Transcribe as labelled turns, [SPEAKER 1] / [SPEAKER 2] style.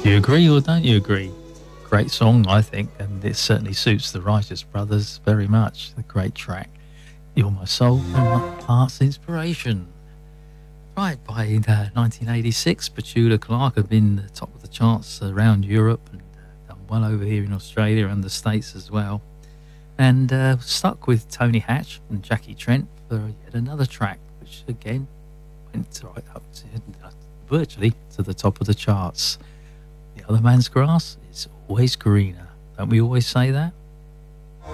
[SPEAKER 1] Do you agree or don't you agree? Great song, I think, and it certainly suits the Righteous Brothers very much. A great track. You're my soul and my heart's inspiration. Right, by 1986, Petula Clark had been the top of the charts around Europe and done well over here in Australia and the States as well. And stuck with Tony Hatch and Jackie Trent for yet another track, which again went right up to virtually to the top of the charts. The other man's grass is always greener. Don't we always say that?